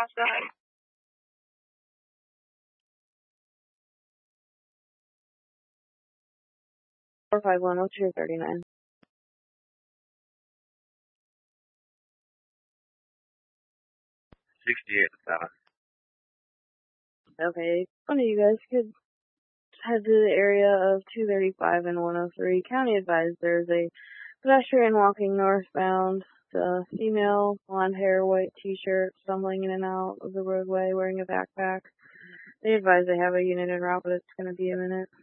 outside. 451, what's your 39? 68 7. Okay, one of you guys could head to the area of 235 and 103. County advised there's a pedestrian walking northbound. The female, blonde hair, white t-shirt, stumbling in and out of the roadway wearing a backpack. They advise they have a unit en route, but it's going to be a minute.